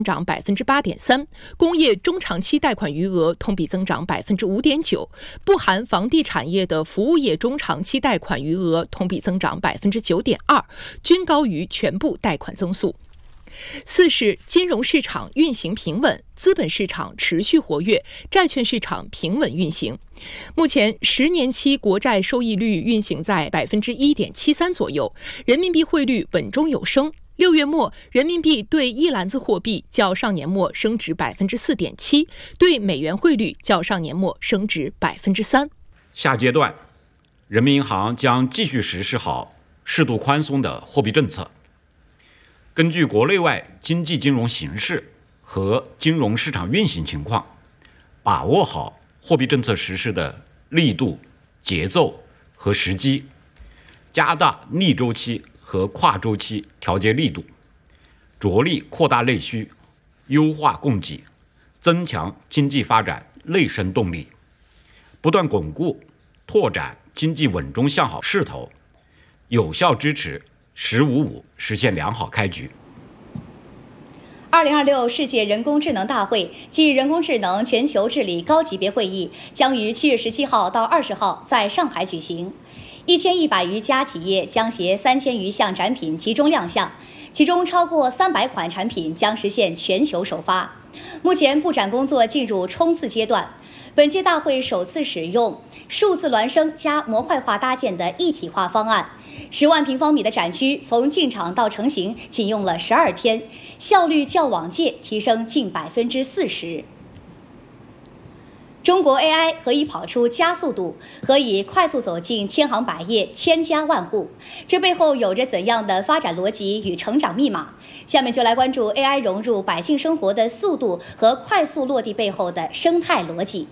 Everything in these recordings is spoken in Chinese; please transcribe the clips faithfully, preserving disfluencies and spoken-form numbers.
长百分之八点三，工业中长期贷款余额同比增长百分之五点九，不含房地产业的服务业中长期贷款余额同比增长百分之九点二，均高于全部贷款增速。四是金融市场运行平稳，资本市场持续活跃，债券市场平稳运行。目前十年期国债收益率运行在百分之一点七三左右，人民币汇率稳中有升。六月末，人民币对一篮子货币较上年末升值百分之四点七，对美元汇率较上年末升值百分之三。 下阶段，人民银行将继续实施好适度宽松的货币政策，根据国内外经济金融形势和金融市场运行情况，把握好货币政策实施的力度、节奏和时机，加大逆周期和跨周期调节力度，着力扩大内需，优化供给，增强经济发展内生动力，不断巩固、拓展经济稳中向好势头，有效支持“十五五”实现良好开局。 二零二六世界人工智能大会暨人工智能全球治理高级别会议将于七月十七号到二十号在上海举行。一千一百余家企业将携三千余项产品集中亮相，其中超过三百款产品将实现全球首发。目前布展工作进入冲刺阶段。本届大会首次使用数字孪生加模块化搭建的一体化方案，十万平方米的展区从进场到成型仅用了十二天，效率较往届提升近百分之四十。中国 A I 何以跑出加速度？何以快速走进千行百业、千家万户？这背后有着怎样的发展逻辑与成长密码？下面就来关注 A I 融入百姓生活的速度和快速落地背后的生态逻辑。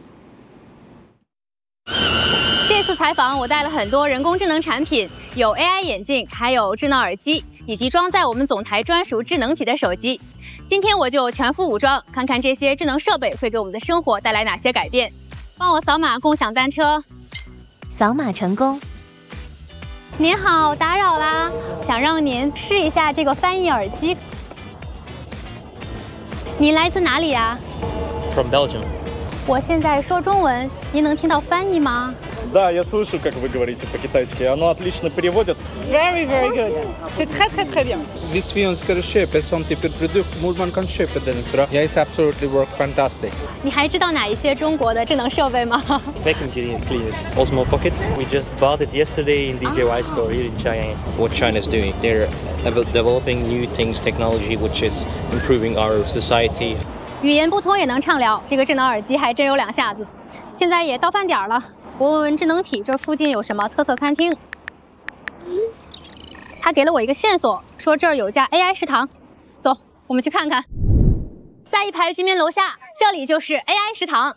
这次采访我带了很多人工智能产品，有 A I 眼镜，还有智能耳机，以及装载我们总台专属智能体的手机。今天我就全副武装，看看这些智能设备会给我们的生活带来哪些改变。帮我扫码共享单车， 扫码成功。 您好，打扰啦，想让您试一下这个翻译耳机。你来自哪里呀 ？From Belgium. 我现在说中文，您能听到翻译吗？ Да, я слышу, как вы говорите по-китайски. Оно отлично переводит. Very, very good. C'est très, très, très bien. This svenska köp är sån typ av produkt man kan köpa den för. Yeah, it's absolutely work fantastic. 你还知道哪一些中国的智能设备吗 ？Vacuum cleaner, Osmo Pockets. We just bought it yesterday in D J Y store here in China. What China's doing, they're developing new things, technology, which is improving our society. 语言不通也能畅聊，这个智能耳机还真有两下子。现在也到饭点了。 我问问智能体，这附近有什么特色餐厅？他给了我一个线索，说这儿有家 A I 食堂。走，我们去看看。下一排居民楼下，这里就是 A I 食堂。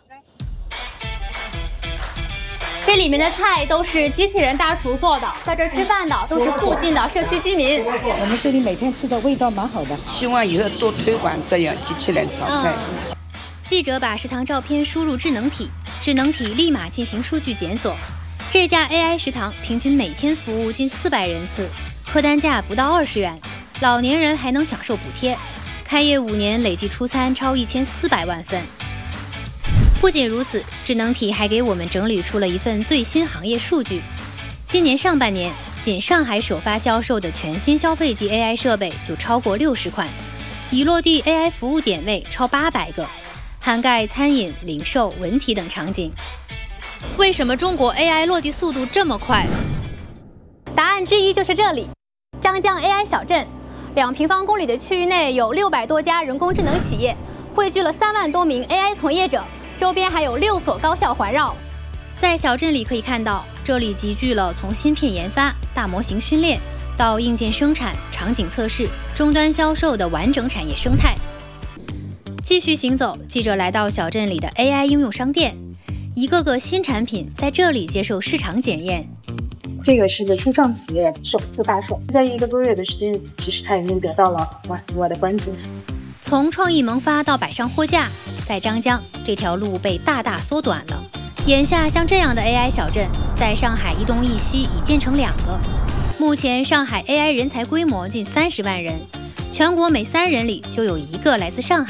这里面的菜都是机器人大厨做的，在这儿吃饭的都是附近的社区居民。 我们这里每天吃的味道蛮好的， 希望以后多推广这样机器人炒菜。 嗯 记者把食堂照片输入智能体，智能体立马进行数据检索。这家 A I 食堂平均每天服务近四百人次，客单价不到二十元，老年人还能享受补贴。开业五年，累计出餐超一千四百万份。不仅如此，智能体还给我们整理出了一份最新行业数据。今年上半年，仅上海首发销售的全新消费级 A I 设备就超过六十款，已落地 A I 服务点位超八百个。 涵盖餐饮、零售、文体等场景。为什么中国 A I 落地速度这么快？ 答案之一就是这里，张江 A I 小镇，两平方公里的区域内有六百多家人工智能企业，汇聚了三万多名 A I 从业者，周边还有六所高校环绕。 在小镇里可以看到，这里集聚了从芯片研发、大模型训练到硬件生产、场景测试、终端销售的完整产业生态。 继续行走，记者来到小镇里的 A I 应用商店，一个个新产品在这里接受市场检验。 这个是个初创企业首次发售，在一个多月的时间，其实它已经得到了我我的关注。 从创意萌发到摆上货架，在张江这条路被大大缩短了。眼下像这样的 A I 小镇，在上海一东一西已建成两个。目前上海 A I 人才规模近三十万人，全国每三人里就有一个来自上海。